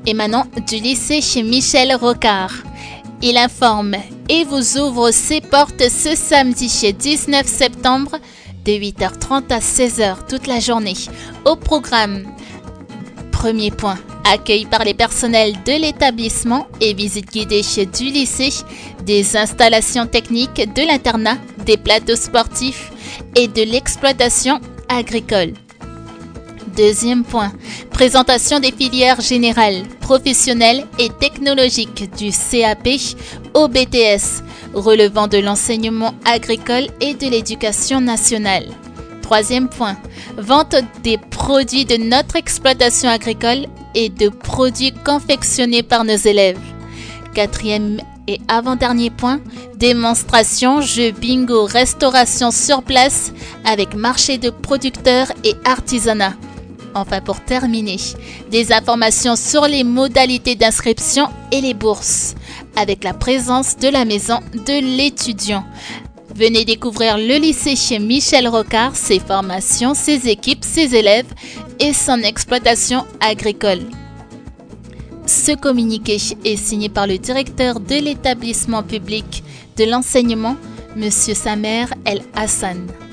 émanant du lycée chez Michel Rocard. Il informe et vous ouvre ses portes ce samedi 19 septembre de 8h30 à 16h toute la journée. Au programme, premier point, accueil par les personnels de l'établissement et visite guidée du lycée, des installations techniques de l'internat, des plateaux sportifs et de l'exploitation agricole. Deuxième point, présentation des filières générales, professionnelles et technologiques du CAP au BTS, relevant de l'enseignement agricole et de l'éducation nationale. Troisième point, vente des produits de notre exploitation agricole et de produits confectionnés par nos élèves. Quatrième et avant-dernier point, démonstration, jeux bingo, restauration sur place avec marché de producteurs et artisanat. Enfin, pour terminer, des informations sur les modalités d'inscription et les bourses, avec la présence de la maison de l'étudiant. Venez découvrir le lycée chez Michel Rocard, ses formations, ses équipes, ses élèves et son exploitation agricole. Ce communiqué est signé par le directeur de l'établissement public de l'enseignement, M. Samer El Hassan.